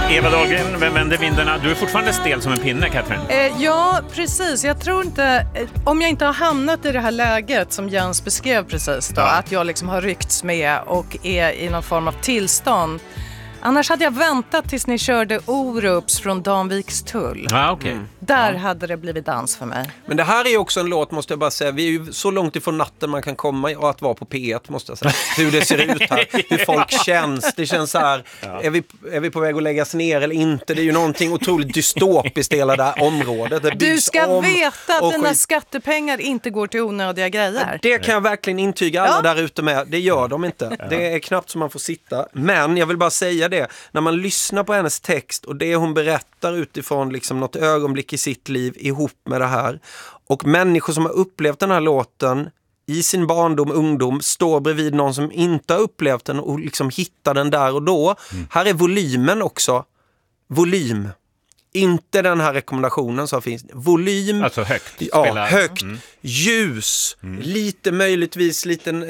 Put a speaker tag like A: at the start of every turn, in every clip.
A: Eva Dahlgren, Vem vänder vindarna? Du är fortfarande stel som en pinne, Catherine.
B: Ja, precis. Jag tror inte, om jag inte har hamnat i det här läget som Jens beskrev precis då, att jag liksom har ryckts med och är i någon form av tillstånd. Annars hade jag väntat tills ni körde Orups från Danviks tull.
A: Okay.
B: Där hade det blivit dans för mig.
C: Men det här är ju också en låt, måste jag bara säga. Vi är ju så långt ifrån natten man kan komma och att vara på P1, måste jag säga. Hur det ser ut här, hur folk känns. Det känns så här, är vi på väg att läggas ner eller inte? Det är ju någonting otroligt dystopiskt i hela det här området.
B: Du ska veta att dina skattepengar inte går till onödiga grejer.
C: Det kan jag verkligen intyga alla där ute med. Det gör de inte. Det är knappt som man får sitta. Men jag vill bara säga det. När man lyssnar på hennes text och det hon berättar utifrån liksom något ögonblick i sitt liv ihop med det här. Och människor som har upplevt den här låten i sin barndom, ungdom, står bredvid någon som inte har upplevt den och liksom hittar den där och då. Här är volymen också. Volym. Inte den här rekommendationen som finns. Volym.
A: Alltså högt.
C: Ja, högt. Ljus. Lite möjligtvis liten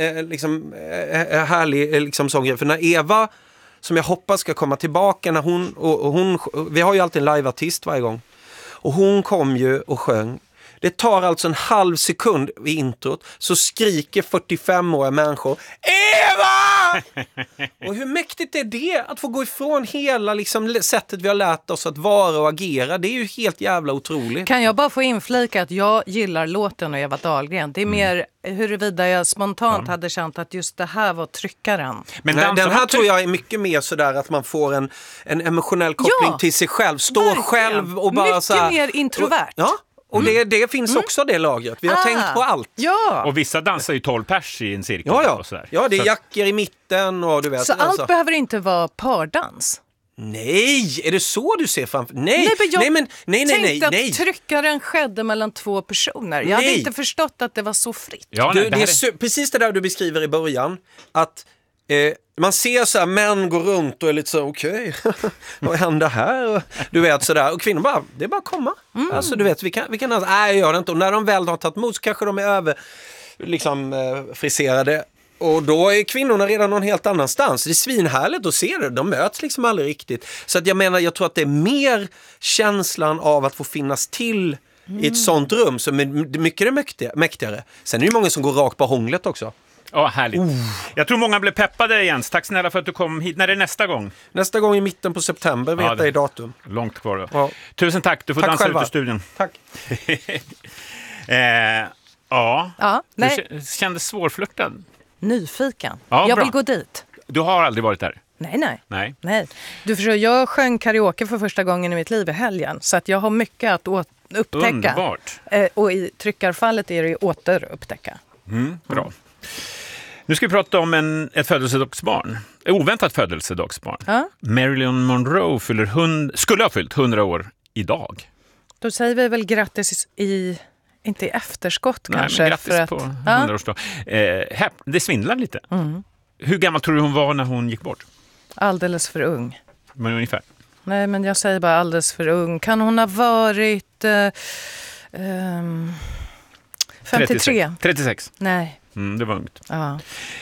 C: härlig liksom sång. För när Eva, som jag hoppas ska komma tillbaka, när hon vi har ju alltid en liveartist varje gång. Och hon kom ju och sjöng. Det tar alltså en halv sekund i introt, så skriker 45-åriga människor Eva! Och hur mäktigt är det att få gå ifrån hela liksom sättet vi har lärt oss att vara och agera? Det är ju helt jävla otroligt.
B: Kan jag bara få inflika att jag gillar låten och Eva Dahlgren. Det är mer huruvida jag spontant hade känt att just det här var tryckaren.
C: Men den här tror jag är mycket mer sådär att man får en emotionell koppling till sig själv. Står själv och bara
B: mycket
C: så här,
B: mer introvert.
C: Och det finns också det lagret. Vi har tänkt på allt.
B: Ja.
A: Och vissa dansar ju 12 pers i en cirkel. Och sådär.
C: Ja, det är jackor i mitten och du vet.
B: Så allt behöver inte vara pardans.
C: Nej, är det så du ser framför? Nej,
B: tänkte att tryckaren skedde mellan två personer. Jag hade inte förstått att det var så fritt.
A: Ja,
C: det är precis det där du beskriver i början. Att man ser så här, män går runt och är lite så okej, vad händer här? Och, du vet sådär. Och kvinnor bara, det är bara att komma. Alltså du vet, vi kan nej jag gör det inte. Och när de väl har tagit emot så kanske de är över liksom friserade. Och då är kvinnorna redan någon helt annanstans. Det är svinhärligt att se det. De möts liksom aldrig riktigt. Så att jag tror att det är mer känslan av att få finnas till i ett sånt rum som är mycket mäktigare. Sen är det många som går rakt på hånglet också.
A: Ja, härligt. Jag tror många blev peppade, Jens. Tack snälla för att du kom hit. När är nästa gång?
C: Nästa gång i mitten på september, vet jag i datum.
A: Långt kvar då. Ja. Tusen tack, du får dansa själva ut i studion.
C: Tack.
A: Du kändes svårflörtad.
B: Nyfiken.
A: Ja,
B: jag vill gå dit.
A: Du har aldrig varit där?
B: Nej. Du förstår, jag sjöng karaoke för första gången i mitt liv i helgen. Så att jag har mycket att upptäcka.
A: Underbart.
B: Och i tryckarfallet är det återupptäcka.
A: Bra. Nu ska vi prata om ett födelsedagsbarn. Ett oväntat födelsedagsbarn. Marilyn Monroe skulle ha fyllt 100 år idag. Då
B: säger vi väl grattis inte i efterskott kanske.
A: Men grattis på 100-årsdag. Det svindlar lite. Hur gammal tror du hon var när hon gick bort?
B: Alldeles för ung.
A: Men ungefär?
B: Nej, men jag säger bara alldeles för ung. Kan hon ha varit 53?
A: 36?
B: Nej.
A: Det var ungt.
B: Ja.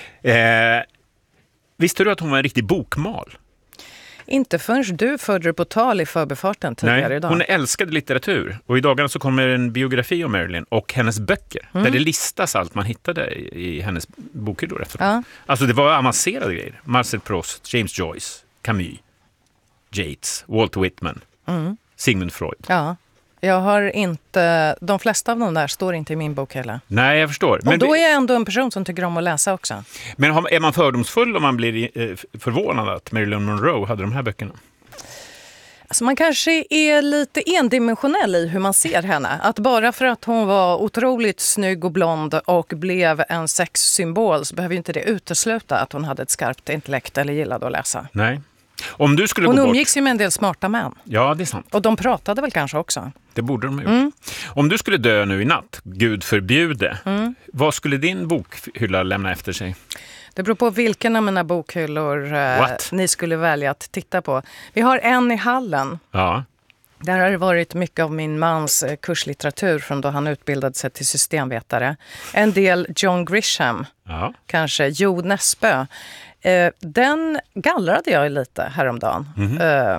A: Visste du att hon var en riktig bokmal?
B: Inte förrän du förde på tal i förbifarten tidigare idag.
A: Hon älskade litteratur. Och i dagarna så kommer en biografi om Marilyn och hennes böcker. Där det listas allt man hittade i hennes bokhyllor efteråt. Alltså det var avancerade grejer. Marcel Proust, James Joyce, Camus, Yeats, Walt Whitman, Sigmund Freud.
B: Ja. Jag har inte, de flesta av dem där står inte i min bok heller.
A: Nej, jag förstår. Men
B: och då är jag ändå en person som tycker om att läsa också.
A: Men är man fördomsfull om man blir förvånad att Marilyn Monroe hade de här böckerna?
B: Alltså man kanske är lite endimensionell i hur man ser henne. Att bara för att hon var otroligt snygg och blond och blev en sexsymbol så behöver inte det utesluta att hon hade ett skarpt intellekt eller gillade att läsa.
A: Nej. Om du skulle
B: hon
A: gå bort...
B: umgicks ju med en del smarta män.
A: Ja, det är sant.
B: Och de pratade väl kanske också.
A: Det borde de ha gjort. Om du skulle dö nu i natt, Gud förbjude, vad skulle din bokhylla lämna efter sig?
B: Det beror på vilken av mina bokhyllor ni skulle välja att titta på. Vi har en i hallen.
A: Ja.
B: Där har det varit mycket av min mans kurslitteratur från då han utbildade sig till systemvetare. En del John Grisham, kanske Jo Nesbø. Den gallrade jag lite häromdagen.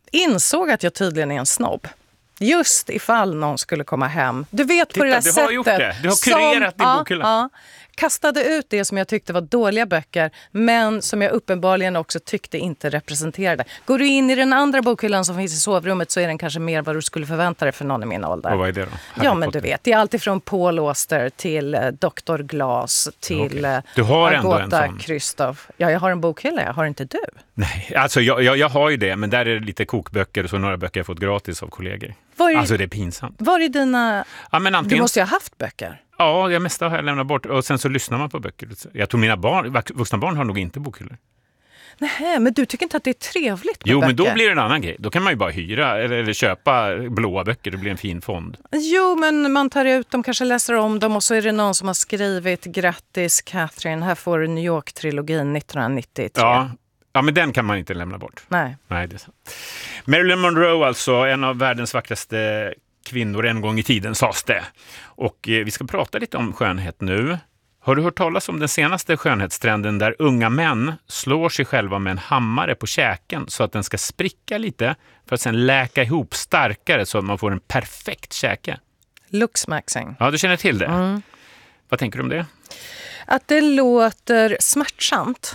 B: insåg att jag tydligen är en snobb. Just ifall någon skulle komma hem. Du vet på det där sättet.
A: Du har gjort det. Du har kurerat din bokhylla.
B: Ja, kastade ut det som jag tyckte var dåliga böcker, men som jag uppenbarligen också tyckte inte representerade. Går du in i den andra bokhyllan som finns i sovrummet så är den kanske mer vad du skulle förvänta dig för någon i min ålder.
A: Och vad är det då?
B: Ja, men du vet. Det är allt ifrån Paul Auster till Dr. Glas till
A: Du har ändå en
B: Agatha
A: sån.
B: Christoph. Ja, jag har en bokhylla. Jag har inte du.
A: Nej, alltså jag har ju det, men där är det lite kokböcker och så några böcker jag fått gratis av kollegor. Alltså det är pinsamt.
B: Var är dina...
A: Ja, men antingen...
B: Du måste ju ha haft böcker.
A: Ja, det mesta har jag lämnat bort. Och sen så lyssnar man på böcker. Jag tror mina vuxna barn har nog inte bokhyllor.
B: Nej, men du tycker inte att det är trevligt med
A: Jo,
B: böcker?
A: men då blir det en annan grej. Då kan man ju bara hyra eller köpa blåa böcker. Det blir en fin fond.
B: Jo, men man tar ut dem, kanske läser om dem och så är det någon som har skrivit grattis Catherine, här får du New York-trilogin 1993.
A: Ja, men den kan man inte lämna bort.
B: Nej,
A: det är sant. Marilyn Monroe, alltså en av världens vackraste kvinnor en gång i tiden, sades det. Och vi ska prata lite om skönhet nu. Har du hört talas om den senaste skönhetstrenden där unga män slår sig själva med en hammare på käken så att den ska spricka lite för att sen läka ihop starkare så att man får en perfekt käke?
B: looksmaxing.
A: Ja, du känner till det. Vad tänker du om det?
B: Att det låter smärtsamt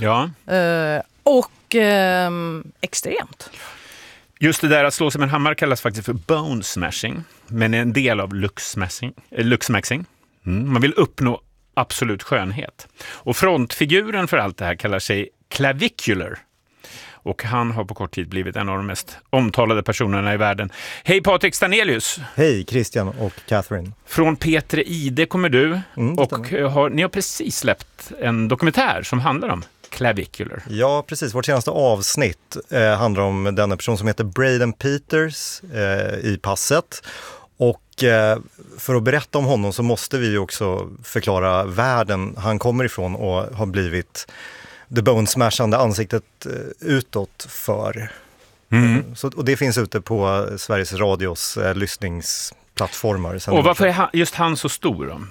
B: och extremt.
A: Just det där att slå sig med en hammare kallas faktiskt för bone smashing, men är en del av looksmaxing. Man vill uppnå absolut skönhet. Och frontfiguren för allt det här kallar sig Clavicular. Och han har på kort tid blivit en av de mest omtalade personerna i världen. Hej Patrik Stanelius!
D: Hej Christian och Catherine.
A: Från Petre Ide kommer du. Och ni har precis släppt en dokumentär som handlar om Clavicular.
D: Ja, precis. Vårt senaste avsnitt handlar om denna person som heter Braden Peters i passet. Och för att berätta om honom så måste vi också förklara världen han kommer ifrån och har blivit det bone-smashande ansiktet utåt för. Och det finns ute på Sveriges Radios lyssningsplattformar.
A: Och varför är just han så stor då?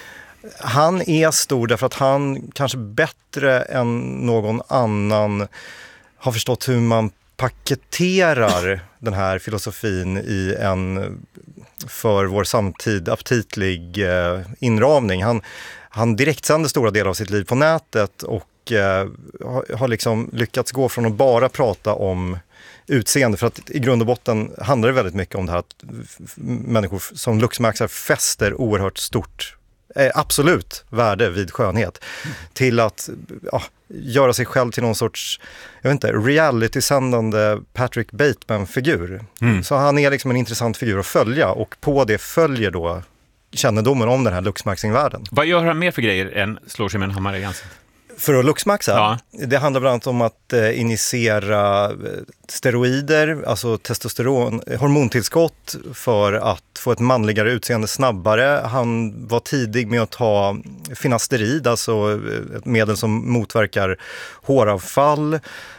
D: Han är stor därför att han kanske bättre än någon annan har förstått hur man paketerar den här filosofin i en för vår samtid aptitlig inramning. Han direktsänder stora delar av sitt liv på nätet och har liksom lyckats gå från att bara prata om utseende, för att i grund och botten handlar det väldigt mycket om det här att människor som looksmaxar fäster oerhört stort absolut värde vid skönhet till att göra sig själv till någon sorts, jag vet inte, reality-sändande Patrick Bateman-figur. Så han är liksom en intressant figur att följa, och på det följer då kännedomen om den här looksmaxing-världen.
A: Vad gör han mer för grejer än slår sig med en hammare i ansiktet?
D: För att looksmaxa? Det handlar bland annat om att initiera steroider, alltså testosteron, hormontillskott för att få ett manligare utseende snabbare. Han var tidig med att ta finasterid, alltså ett medel som motverkar håravfall.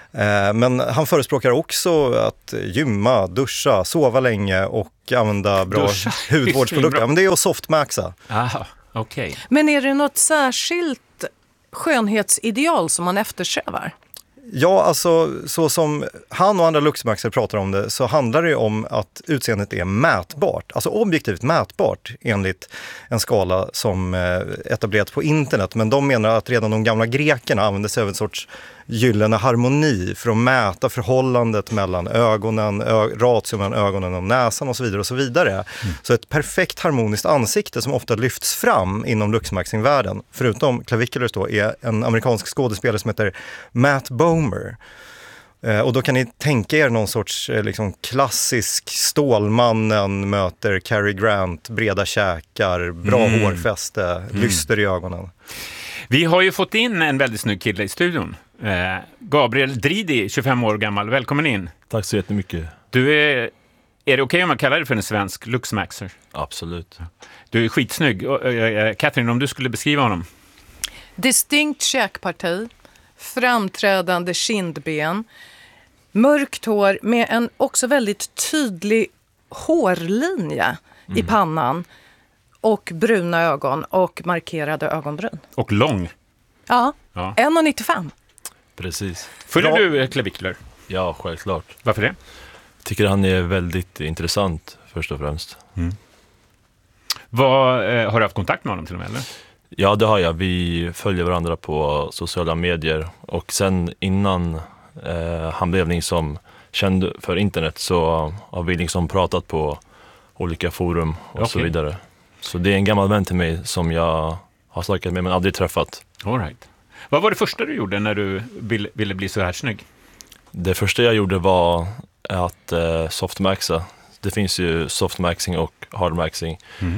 D: Men han förespråkar också att gymma, duscha, sova länge och använda bra hudvårdsprodukter. Men det är att softmaxa.
A: Aha, okej.
B: Men är det något särskilt skönhetsideal som man eftersträvar?
D: Ja, alltså så som han och andra looksmaxare pratar om det, så handlar det om att utseendet är mätbart. Alltså objektivt mätbart enligt en skala som etablerats på internet. Men de menar att redan de gamla grekerna använde sig av en sorts gyllene harmoni för att mäta förhållandet mellan ögonen, ratio mellan ögonen och näsan och så vidare och så vidare. Så ett perfekt harmoniskt ansikte som ofta lyfts fram inom looksmaxing-världen, förutom Claviculars då, är en amerikansk skådespelare som heter Matt Bomer. Och då kan ni tänka er någon sorts liksom klassisk Stålmannen möter Cary Grant, breda käkar, bra hårfäste, lyster i ögonen. Vi
A: har ju fått in en väldigt snygg kille i studion. Gabriel Dridi, 25 år gammal. Välkommen in.
E: Tack så jättemycket.
A: Du är det okej om man kallar dig för en svensk looksmaxer?
E: Absolut.
A: Du är skitsnygg. Catherine, om du skulle beskriva honom?
B: Distinkt käkparti, framträdande kindben, mörkt hår med en också väldigt tydlig hårlinje i pannan och bruna ögon och markerade ögonbryn.
A: Och lång.
B: Ja. 1,95.
E: Precis.
A: Följer du Clavicular?
E: Ja, självklart.
A: Varför det?
E: Tycker han är väldigt intressant först och främst.
A: Har du haft kontakt med honom till och med, eller?
E: Ja, det har jag. Vi följer varandra på sociala medier. Och sen innan han blev liksom känd för internet så har vi liksom pratat på olika forum och så vidare. Så det är en gammal vän till mig som jag har snackat med men aldrig träffat.
A: All right. Vad var det första du gjorde när du ville bli så här snygg?
E: Det första jag gjorde var att softmaxa. Det finns ju softmaxing och hardmaxing.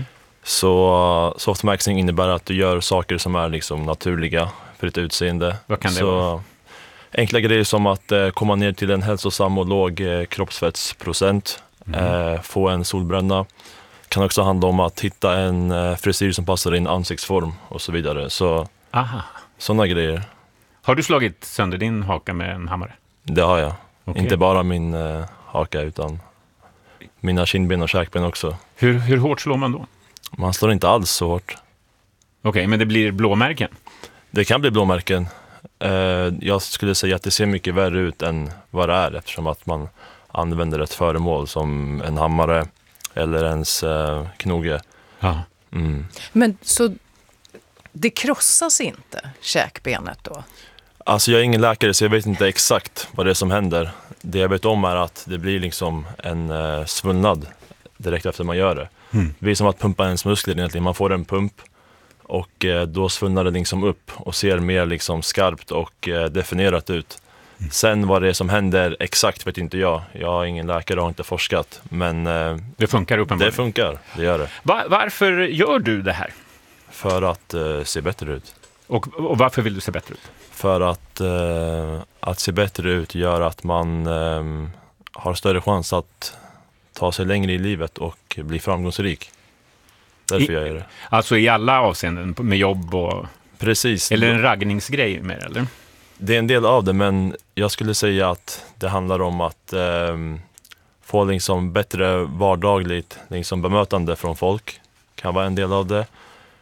E: Så softmaxing innebär att du gör saker som är liksom naturliga för ditt utseende.
A: Vad kan det vara?
E: Enkla grejer som att komma ner till en hälsosam och låg kroppsfettsprocent, få en solbränna. Kan också handla om att hitta en frisyr som passar din ansiktsform och så vidare. Så sådana grejer.
A: Har du slagit sönder din haka med en hammare?
E: Det har jag.
A: Okay.
E: Inte bara min haka utan mina kindben och käkben också.
A: Hur hårt slår man då?
E: Man slår inte alls så hårt.
A: Okej, men det blir blåmärken?
E: Det kan bli blåmärken. Jag skulle säga att det ser mycket värre ut än vad det är eftersom att man använder ett föremål som en hammare eller ens knoge.
A: Ja.
B: Men så det krossas inte, käkbenet då?
E: Alltså jag är ingen läkare så jag vet inte exakt vad det är som händer. Det jag vet om är att det blir liksom en svullnad direkt efter man gör det. Det är som att pumpa ens muskler egentligen. Man får en pump och då svullnar det liksom upp och ser mer liksom skarpt och definierat ut. Sen vad det är som händer exakt vet inte jag. Jag är ingen läkare och har inte forskat. Men
A: det funkar uppenbarligen.
E: Det funkar, det gör det.
A: Varför gör du det här?
E: För att se bättre ut.
A: Och varför vill du se bättre ut?
E: För att se bättre ut gör att man har större chans att ta sig längre i livet och bli framgångsrik. Därför jag gör det.
A: Alltså i alla avseenden med jobb och...
E: Precis.
A: Eller en raggningsgrej mer, eller?
E: Det är en del av det, men jag skulle säga att det handlar om att få liksom bättre vardagligt liksom bemötande från folk. Kan vara en del av det.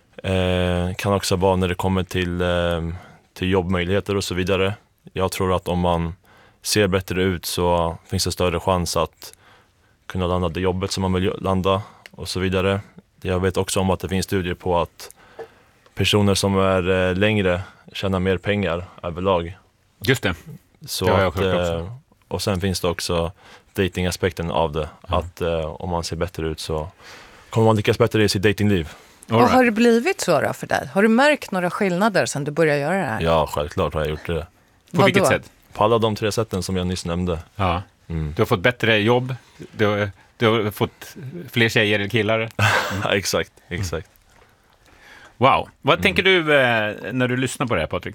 E: Kan också vara när det kommer till jobbmöjligheter och så vidare. Jag tror att om man ser bättre ut så finns det större chans att kunna landa det jobbet som man vill landa och så vidare. Jag vet också om att det finns studier på att personer som är längre tjänar mer pengar överlag.
A: Just det.
E: Så
A: det har jag
E: att,
A: hört också.
E: Och sen finns det också datingaspekten av det. Att om man ser bättre ut så kommer man lyckas bättre i sitt datingliv.
B: Och har det blivit så då för dig? Har du märkt några skillnader sedan du började göra det här?
E: Ja, självklart har jag gjort det.
A: På vilket sätt?
E: På alla de 3 sätten som jag nyss nämnde.
A: Ja. Du har fått bättre jobb, du har fått fler tjejer eller killar.
E: Exakt.
A: Wow. Vad tänker du när du lyssnar på det här, Patrik?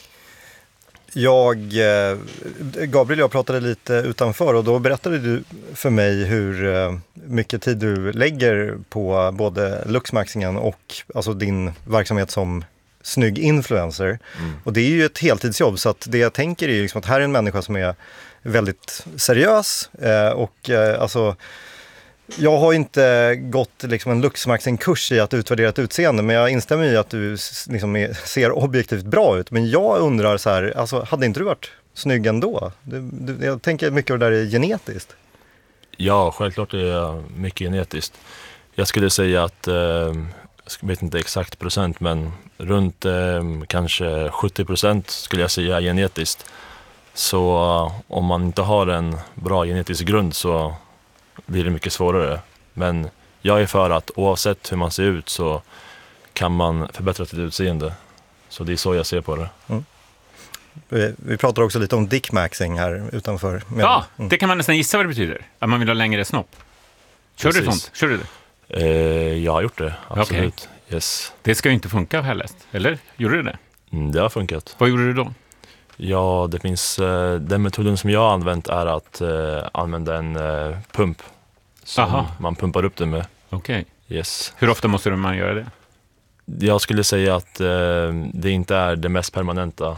D: Gabriel och jag pratade lite utanför och då berättade du för mig hur mycket tid du lägger på både luxmaxingen och alltså din verksamhet som snygg influencer. Och det är ju ett heltidsjobb så att det jag tänker är liksom att här är en människa som är väldigt seriös och alltså jag har inte gått liksom en luxmaxing-kurs i att utvärdera ett utseende, men jag instämmer i att du liksom ser objektivt bra ut. Men jag undrar så här, alltså, hade inte du varit snygg ändå? Jag tänker mycket av det där är genetiskt.
E: Ja, självklart är det mycket genetiskt. Jag skulle säga att, jag vet inte exakt procent, men runt kanske 70% skulle jag säga genetiskt. Så om man inte har en bra genetisk grund så blir det mycket svårare. Men jag är för att oavsett hur man ser ut så kan man förbättra sitt utseende. Så det är så jag ser på det.
D: Vi pratar också lite om dickmaxing här utanför.
A: Ja, det kan man nästan gissa vad det betyder. Att man vill ha längre snopp. Kör du sånt? Kör du det?
E: Jag har gjort det, absolut.
A: Okay.
E: Yes.
A: Det ska ju inte funka, har jag läst. Eller? Gjorde du det?
E: Det har funkat.
A: Vad gjorde du då?
E: Ja, det finns, den metoden som jag har använt är att använda en pump som man pumpar upp det med.
A: Okej.
E: Yes.
A: Hur ofta måste man göra det?
E: Jag skulle säga att det inte är det mest permanenta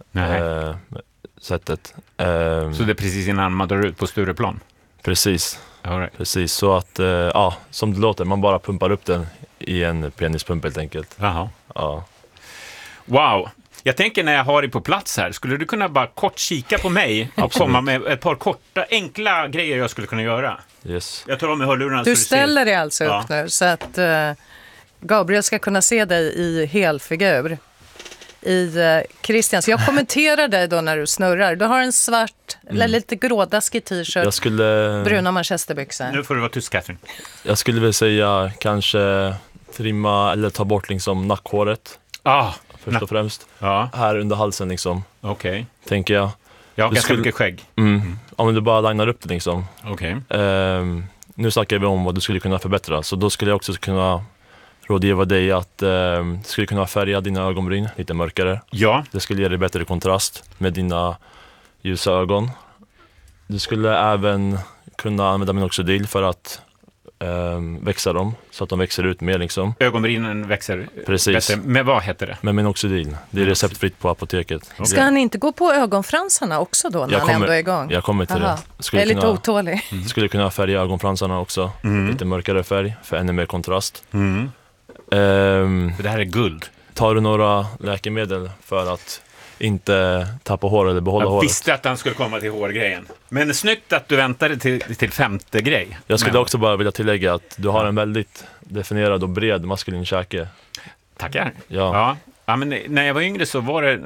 E: sättet.
A: Så det är precis innan man drar ut på Stureplan?
E: Precis.
A: All right.
E: Precis, så att som det låter, man bara pumpar upp den i en penispump helt enkelt.
A: Jaha.
E: Ja.
A: Wow. Jag tänker när jag har dig på plats här, skulle du kunna bara kort kika på mig och komma med ett par korta, enkla grejer jag skulle kunna göra?
E: Yes.
A: Jag tar av mig hörlurarna.
B: Du ställer dig alltså upp nu så att Gabriel ska kunna se dig i helfigur. I Christians. Jag kommenterar dig då när du snurrar. Du har en svart, eller lite grådaskig t-shirt, bruna manchesterbyxor.
A: Nu får du vara tyst, Catherine.
E: Jag skulle väl säga kanske trimma eller ta bort liksom nackhåret. Först och främst. Här under halsen liksom.
A: Okej.
E: Tänker jag.
A: Jag har ganska mycket skägg.
E: Om du bara linar upp det liksom.
A: Okej.
E: Nu snackar vi om vad du skulle kunna förbättra. Så då skulle jag också kunna rådgiva dig att du skulle kunna färga dina ögonbryn lite mörkare.
A: Ja.
E: Det skulle ge dig bättre kontrast med dina ljusa ögon. Du skulle även kunna använda minoxidil för att växa dem så att de växer ut mer liksom.
A: Ögonbrynen växer.
E: Precis.
A: Bättre. Men vad heter det?
E: Med minoxidil. Det är receptfritt på apoteket.
B: Ska han inte gå på ögonfransarna också då när han ändå är igång?
E: Jag kommer till det.
B: Jag är lite otålig.
E: Skulle kunna färga ögonfransarna också. Lite mörkare färg för ännu mer kontrast.
A: Det här är guld.
E: Tar du några läkemedel för att inte tappa hår eller behålla håret?
A: Jag visste att han skulle komma till hårgrejen. Men snyggt att du väntade till femte grej.
E: Jag skulle också bara vilja tillägga att du har en väldigt definierad och bred maskulin käke.
A: Tackar.
E: Ja.
A: Ja, men när jag var yngre så var det,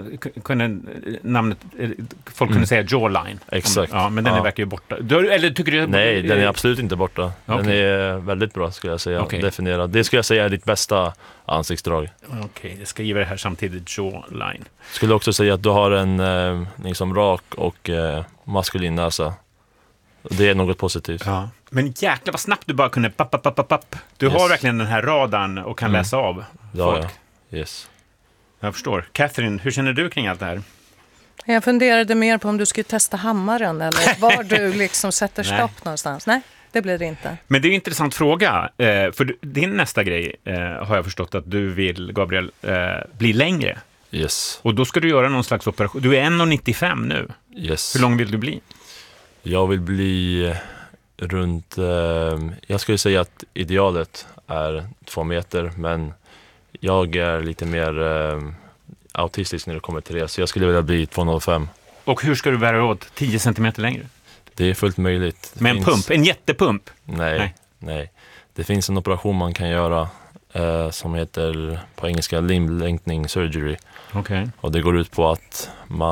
A: folk kunde säga jawline.
E: Exakt.
A: Ja, men den verkar ju borta. Eller tycker du?
E: Nej, den är absolut inte borta. Den är väldigt bra skulle jag säga. Definierad. Det skulle jag säga är ditt bästa ansiktsdrag.
A: Okej, jag ska ge det här samtidigt jawline.
E: Skulle också säga att du har en liksom rak och maskulin näsa. Det är något positivt.
A: Ja. Men jäklar vad snabbt du bara kunde papp. Du har verkligen den här radarn och kan läsa av folk.
E: Ja. Yes.
A: Jag förstår. Catherine, hur känner du kring allt det här?
B: Jag funderade mer på om du skulle testa hammaren eller var du liksom sätter stopp någonstans. Nej, det blir det inte.
A: Men det är en intressant fråga. För din nästa grej har jag förstått att du vill, Gabriel, bli längre.
E: Yes.
A: Och då ska du göra någon slags operation. Du är 1,95 nu.
E: Yes.
A: Hur lång vill du bli?
E: Jag vill bli runt... jag skulle säga att idealet är 2 meter, men jag är lite mer autistisk när det kommer till det. Så jag skulle vilja bli 2,05.
A: Och hur ska du bära åt 10 centimeter längre?
E: Det är fullt möjligt.
A: Med en pump? En jättepump?
E: Nej. Det finns en operation man kan göra som heter på engelska limb lengthening surgery.
A: Okay.
E: Och det går ut på att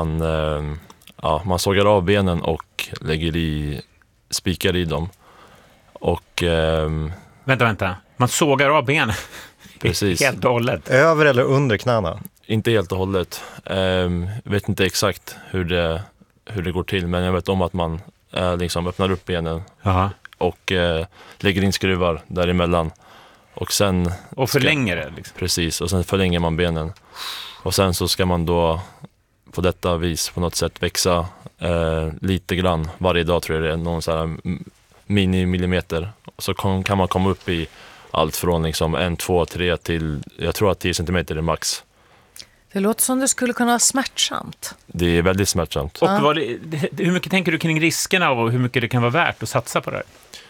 E: man sågar av benen och lägger i spikar i dem. Och
A: vänta. Man sågar av benen.
E: Precis.
A: Helt och hållet.
D: Över eller under knäna?
E: Inte helt och hållet. Vet inte exakt hur det går till, men jag vet om att man liksom öppnar upp benen.
A: Aha.
E: Och lägger in skruvar däremellan. Och sen
A: förlänger det liksom.
E: Precis, och sen förlänger man benen. Och sen så ska man då på detta vis på något sätt växa lite grann varje dag, tror jag det är, någon så här mini-millimeter. Och så kan man komma upp i allt från liksom 1, 2, 3 till, jag tror att 10 centimeter är max.
B: Det låter som det skulle kunna vara smärtsamt.
E: Det är väldigt smärtsamt.
A: Och hur mycket tänker du kring riskerna och hur mycket det kan vara värt att satsa på det här?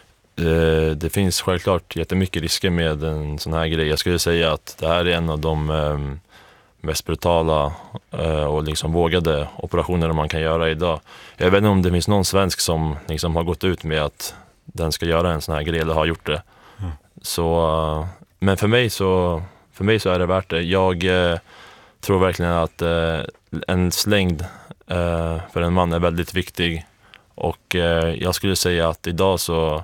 E: Det finns självklart jättemycket risker med en sån här grej. Jag skulle säga att det här är en av de mest brutala och liksom vågade operationer man kan göra idag. Jag vet inte om det finns någon svensk som liksom har gått ut med att den ska göra en sån här grej eller har gjort det. Så, men för mig så är det värt det. Jag tror verkligen att en längd för en man är väldigt viktig. Och jag skulle säga att idag så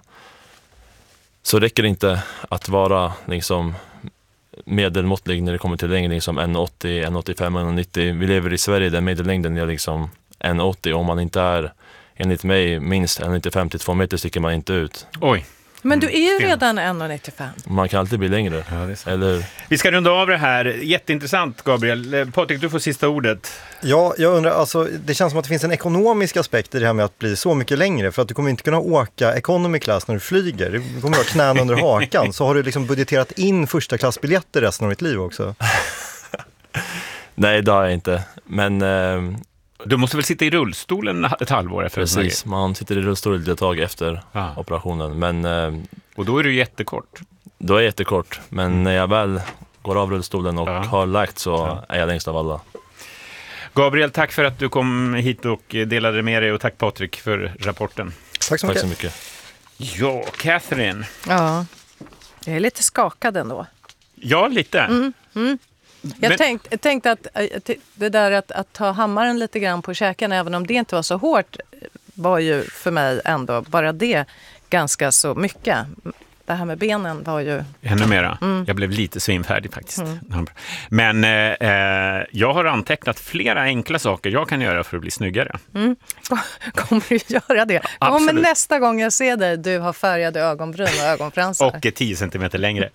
E: räcker det inte att vara liksom medelmåttlig när det kommer till längd, liksom 1,80, 1,85, 1,90. Vi lever i Sverige där medellängden är liksom 1,80. Om man inte är, enligt mig, minst 1,95 till 2 meter sticker man inte ut.
A: Oj.
B: Men du är ju redan 1,95.
E: Man kan alltid bli längre.
A: Ja,
E: eller...
A: Vi ska runda av det här. Jätteintressant, Gabriel. Patrik, du får sista ordet.
D: Ja, jag undrar, alltså, det känns som att det finns en ekonomisk aspekt i det här med att bli så mycket längre. För att du kommer inte kunna åka economy class när du flyger. Du kommer ha knän under hakan. Så har du liksom budgeterat in första klassbiljetter resten av ditt liv också?
E: Nej, det har jag inte. Men...
A: Du måste väl sitta i rullstolen ett halvår efter?
E: Precis, man sitter i rullstol ett tag efter operationen. Men,
A: och då är du jättekort?
E: Då är jag jättekort, men när jag väl går av rullstolen och har lagt så är jag längst av alla.
A: Gabriel, tack för att du kom hit och delade med dig och tack Patrik för rapporten.
D: Tack så mycket.
A: Ja, Catherine.
B: Ja, jag är lite skakad ändå.
A: Ja, lite.
B: Jag tänkte att det där att ta hammaren lite grann på käken, även om det inte var så hårt, var ju för mig ändå bara det ganska så mycket. Det här med benen var ju...
A: Ännu mera. Jag blev lite svinfärdig faktiskt. Men jag har antecknat flera enkla saker jag kan göra för att bli snyggare.
B: Kommer du göra det?
A: Absolut.
B: Kommer nästa gång jag ser dig, du har färgade ögonbryn och ögonfransar.
A: Och 10 centimeter längre.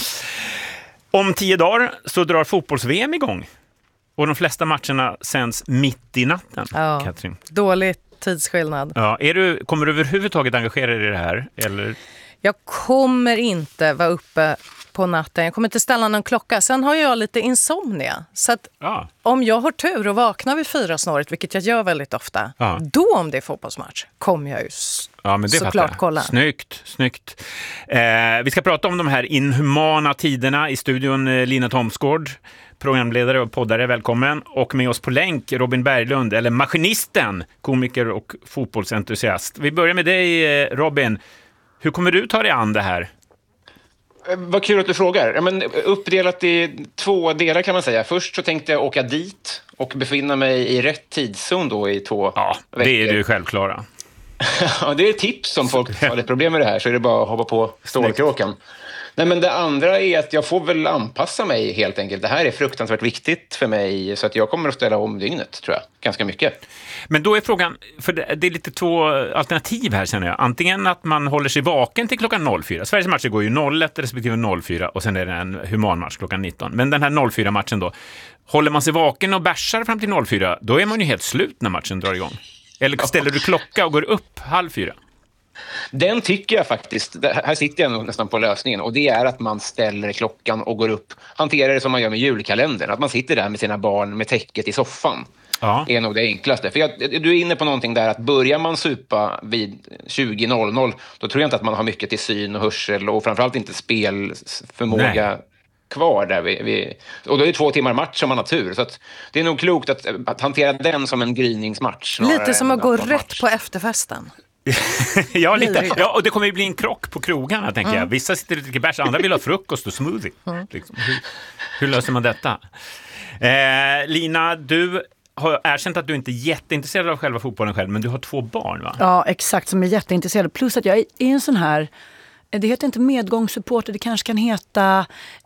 A: Om 10 dagar så drar fotbolls-VM igång. Och de flesta matcherna sänds mitt i natten, Katrin.
B: Dålig tidsskillnad.
A: Ja, kommer du överhuvudtaget engagera dig i det här? Eller?
B: Jag kommer inte vara uppe på natten. Jag kommer inte ställa någon klocka. Sen har jag lite insomnia. Så att om jag har tur och vaknar vid 4 snåret, vilket jag gör väldigt ofta, då om det är fotbollsmatch kommer jag ju såklart kolla.
A: Snyggt. Vi ska prata om de här inhumana tiderna i studion. Lina Thomsgård, programledare och poddare, välkommen. Och med oss på länk Robin Berglund, eller maskinisten, komiker och fotbollsentusiast. Vi börjar med dig, Robin. Hur kommer du ta dig an det här?
F: Vad kul att du frågar. Men uppdelat i 2 delar kan man säga. Först så tänkte jag åka dit och befinna mig i rätt tidszon då i 2 veckor.
A: Ja, det är det självklara.
F: Ja, det är ett tips om folk har ett problem med det här, så är det bara att hoppa på stålkråkan. Nej, men det andra är att jag får väl anpassa mig helt enkelt. Det här är fruktansvärt viktigt för mig, så att jag kommer att ställa om dygnet, tror jag. Ganska mycket.
A: Men då är frågan, för det är lite 2 alternativ här känner jag. Antingen att man håller sig vaken till klockan 04. Sveriges matcher går ju 01 respektive 04 och sen är det en humanmatch klockan 19. Men den här 04-matchen då, håller man sig vaken och bärsar fram till 04, då är man ju helt slut när matchen drar igång. Eller ställer du klocka och går upp 3:30?
F: Den tycker jag faktiskt, här sitter jag nog nästan på lösningen, och det är att man ställer klockan och går upp, hanterar det som man gör med julkalendern, att man sitter där med sina barn med täcket i soffan. Ja. Är nog det enklaste. För du är inne på någonting där, att börjar man supa vid 20:00, då tror jag inte att man har mycket till syn och hörsel och framförallt inte spelförmåga kvar där och då är det 2 timmar match som man har tur, så att det är nog klokt att hantera den som en gryningsmatch.
B: Lite som att gå rätt på efterfesten.
A: Ja, lite. Ja, och det kommer ju bli en krock på krogarna, tänker jag. Vissa sitter och dricker bärs, andra vill ha frukost och smoothie. Liksom. Hur löser man detta? Lina, du har erkänt att du inte är jätteintresserad av själva fotbollen själv, men du har 2 barn, va?
G: Ja, exakt, som är jätteintresserade. Plus att jag är en sån här, det heter inte medgångssupporter, det kanske kan heta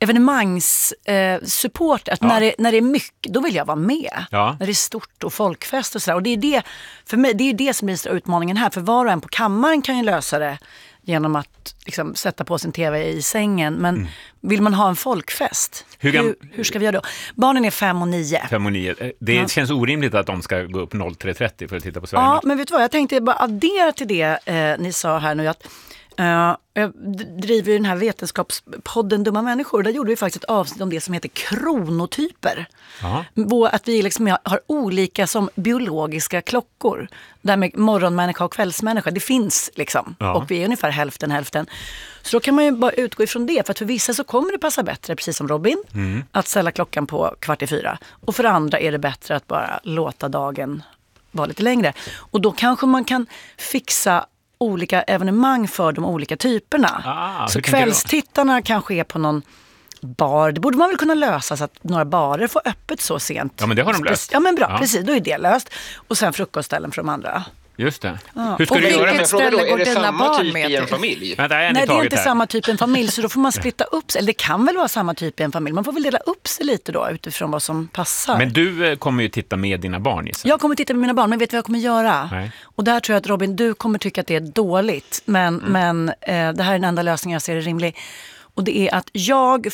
G: evenemangssupporter. Att när det är mycket, då vill jag vara med. Ja. När det är stort och folkfest och sådär. Och det är det, för mig, det är det som blir utmaningen här. För var och en på kammaren kan ju lösa det genom att liksom sätta på sin tv i sängen. Men vill man ha en folkfest, hur ska vi göra då? Barnen är 5 och 9.
A: 5 och 9. Det känns orimligt att de ska gå upp 03:30 för att titta på Sverige.
G: Ja, men vet du vad? Jag tänkte bara addera till det ni sa här nu, att jag driver ju den här vetenskapspodden Dumma människor. Där gjorde vi faktiskt ett avsnitt om det som heter kronotyper. Att vi liksom har olika som biologiska klockor. Där med morgonmänniska och kvällsmänniska. Det finns liksom. Och vi är ungefär hälften. Så då kan man ju bara utgå ifrån det. För att för vissa så kommer det passa bättre, precis som Robin, att ställa klockan på 3:15. Och för andra är det bättre att bara låta dagen vara lite längre. Och då kanske man kan fixa olika evenemang för de olika typerna. Så kvällstittarna kanske är på någon bar. Det borde man väl kunna lösa så att några barer får öppet så sent.
A: Ja, men det har de löst.
G: Ja, men bra. Precis. Då är det löst. Och sen frukostställen för de andra.
A: Just det.
F: Hur ska du göra? Men fråga då, är det samma typ i en familj?
G: Nej, det är inte samma typ i en familj, så då får man splitta upp sig. Eller det kan väl vara samma typ i en familj. Man får väl dela upp sig lite då utifrån vad som passar.
A: Men du kommer ju titta med dina barn, gissar.
G: Jag kommer titta med mina barn, men vet du vad jag kommer göra? Nej. Och där tror jag att Robin, du kommer tycka att det är dåligt. Men det här är den enda lösningen jag ser är rimlig. Och det är att jag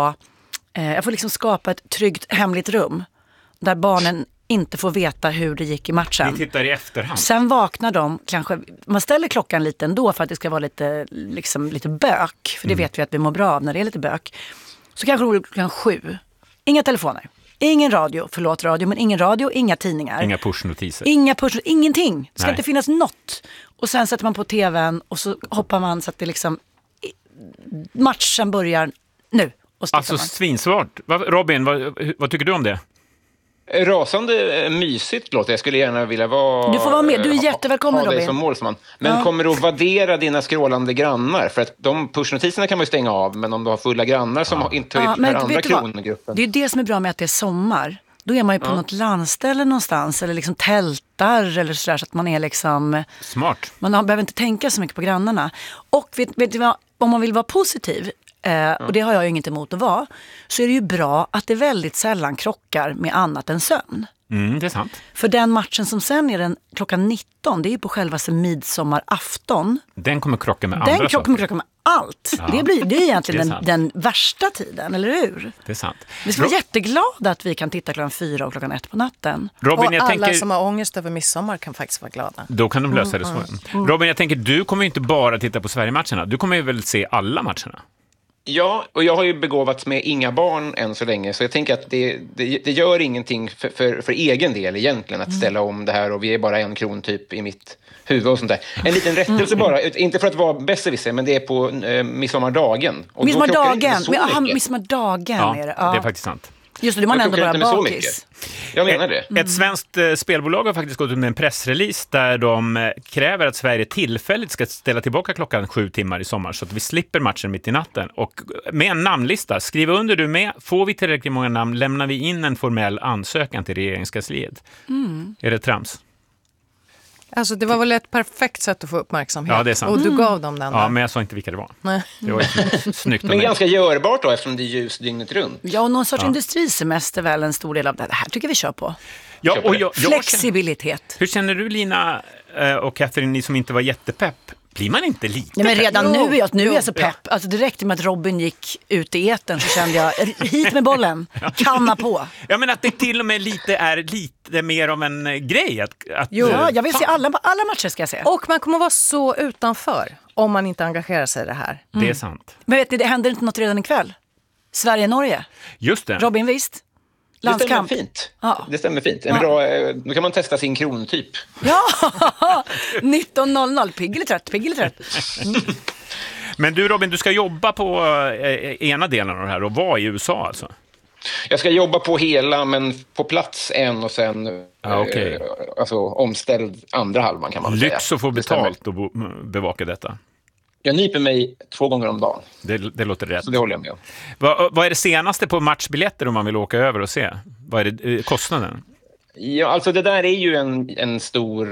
G: får liksom skapa ett tryggt hemligt rum där barnen inte får veta hur det gick i matchen.
A: Vi tittar i efterhand.
G: Sen vaknar de, kanske, man ställer klockan lite ändå för att det ska vara lite bök. För det vet vi att vi mår bra av när det är lite bök. Så kanske det blir klockan 7. Inga telefoner. Ingen radio, förlåt radio, men ingen radio, inga tidningar.
A: Inga pushnotiser.
G: Ingenting. Det ska inte finnas något. Och sen sätter man på tvn och så hoppar man så att det liksom matchen börjar nu.
A: Alltså svinsvart. Robin, vad tycker du om det?
F: Rasande mysigt låter. Jag skulle gärna vilja vara...
G: Du får vara med. Du är jättevälkommen,
F: Robin.
G: Robin.
F: Som målsman. Men kommer du att vaddera dina skrålande grannar? För att de pushnotiserna kan man ju stänga av, men om du har fulla grannar som inte hör andra krongruppen.
G: Det är ju det som är bra med att det är sommar. Då är man ju på något landställe någonstans eller liksom tältar eller sådär, så att man är liksom...
A: Smart.
G: Man behöver inte tänka så mycket på grannarna. Och vet du vad, om man vill vara positiv, och det har jag ju inget emot att vara, så är det ju bra att det väldigt sällan krockar med annat än sömn.
A: Det är sant.
G: För den matchen som sen är den klockan 19, det är ju på självaste midsommarafton.
A: Den kommer krocka med andra saker.
G: Den kommer krocka med allt.
A: Ja.
G: Det är egentligen
A: det är
G: den värsta tiden, eller hur?
A: Det är sant.
G: Vi ska vara jätteglada att vi kan titta klockan 4 och klockan 1 på natten.
A: Robin,
B: och
A: jag
B: alla
A: tänker...
B: som har ångest över midsommar kan faktiskt vara glada.
A: Då kan de lösa det så. Robin, jag tänker, du kommer ju inte bara titta på Sverige-matcherna. Du kommer ju väl se alla matcherna?
F: Ja, och jag har ju begåvats med inga barn än så länge, så jag tänker att det gör ingenting för egen del egentligen att ställa om det här, och vi är bara 1 kron typ i mitt huvud och sånt där. En liten rättelse bara, inte för att vara besserwisser, men det är på midsommardagen.
G: Midsommardagen är det.
A: Ja, det är faktiskt sant.
G: Just det, man ändå bara bakis.
F: Jag menar det.
A: Ett svenskt spelbolag har faktiskt gått ut med en pressrelease där de kräver att Sverige tillfälligt ska ställa tillbaka klockan 7 timmar i sommar så att vi slipper matchen mitt i natten. Och med en namnlista, skriv under du med, får vi tillräckligt många namn lämnar vi in en formell ansökan till regeringskansliet. Är det trams?
B: Alltså det var väl ett perfekt sätt att få uppmärksamhet.
A: Ja, det är sant.
B: Och du gav dem den där.
A: Ja, men jag sa inte vilka det var.
B: Nej.
A: Det var snyggt.
F: Men ganska görbart då, eftersom det är ljus dygnet runt.
G: Ja, och någon sorts industrisemester väl en stor del av det här tycker vi kör på.
A: Ja, och
G: Flexibilitet.
A: Hur känner du, Lina och Catherine, ni som inte var jättepepp? Blir man inte lite
G: Nej, men redan
A: pepp?
G: nu är jag så pepp. Alltså det räckte med att Robin gick ut i etern så kände jag, hit med bollen, kamma på.
A: Ja, men att det till och med är lite mer om en grej.
G: Ja, jag vill se alla matcher ska jag se.
B: Och man kommer vara så utanför om man inte engagerar sig i det här.
A: Det är sant.
G: Men vet ni, det händer inte något redan ikväll. Sverige-Norge.
A: Just det.
G: Robin, visst? Landskamp.
F: Det stämmer fint.
G: Ja.
F: Det stämmer fint. Då kan man testa sin krontyp.
G: Ja, 19.00. Pigg eller trött.
A: Men du, Robin, du ska jobba på ena delen av det här och vara i USA alltså?
F: Jag ska jobba på hela, men på plats en och sen alltså omställd andra halvan kan man säga.
A: Lyx att få betalt och bevaka detta.
F: Jag nyper mig 2 gånger om dagen.
A: Det låter rätt.
F: Så det håller jag med om.
A: Vad är det senaste på matchbiljetter om man vill åka över och se? Vad är det, kostnaden?
F: Ja, alltså det där är ju en stor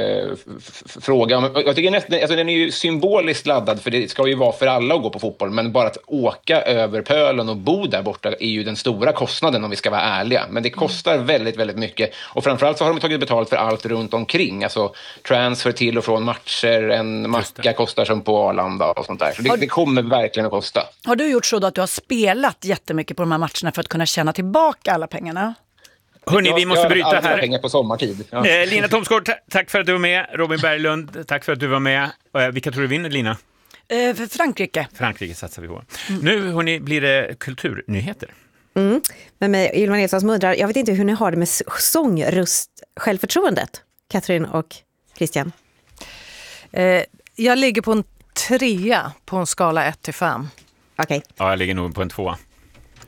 F: fråga. Jag tycker nästan, alltså den är ju symboliskt laddad, för det ska ju vara för alla att gå på fotboll, men bara att åka över pölen och bo där borta är ju den stora kostnaden om vi ska vara ärliga. Men det kostar väldigt, väldigt mycket. Och framförallt så har de tagit betalt för allt runt omkring. Alltså transfer till och från matcher, en macka kostar som på Arlanda och sånt där. Så det kommer verkligen att kosta.
G: Har du gjort så då att du har spelat jättemycket på de här matcherna för att kunna tjäna tillbaka alla pengarna?
A: Hörrni, vi måste bryta här.
F: Pengar på sommartid. Ja.
A: Lina Thomsgård, tack för att du var med. Robin Berglund, tack för att du var med. Vilka tror du vinner, Lina?
G: För Frankrike.
A: Frankrike satsar vi på. Nu, hörni, blir det kulturnyheter.
H: Med mig, Ylva Nilsson, som undrar, jag vet inte hur ni har det med sångröst, självförtroendet, Catherine och Christian.
B: Jag ligger på en 3 på en skala 1-5.
H: Okej.
A: Ja, jag ligger nog på en 2.